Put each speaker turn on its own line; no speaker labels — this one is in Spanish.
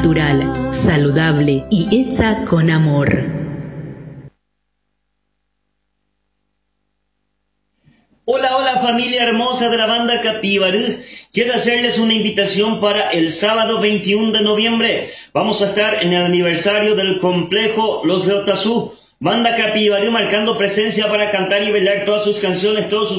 natural, saludable y hecha con amor.
Hola, hola familia hermosa de la banda Capibarú. Quiero hacerles una invitación para el sábado 21 de noviembre. Vamos a estar en el aniversario del complejo Los de Otazú. Banda Capibarú marcando presencia para cantar y bailar todas sus canciones, todos sus